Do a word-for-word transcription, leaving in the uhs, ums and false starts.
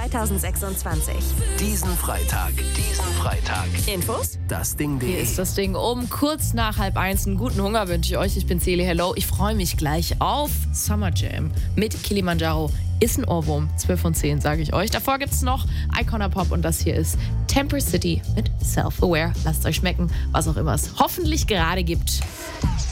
zwanzig sechsundzwanzig. Diesen Freitag, diesen Freitag. Infos? Das Ding punkt de. Hier ist das Ding um kurz nach halb eins. Einen guten Hunger wünsche ich euch. Ich bin Celi, hello. Ich freue mich gleich auf Summer Jam mit Kilimanjaro. Ist ein Ohrwurm. zwölf von zehn, sage ich euch. Davor gibt es noch Icona Pop und das hier ist Temper City mit Self-Aware. Lasst euch schmecken, was auch immer es hoffentlich gerade gibt.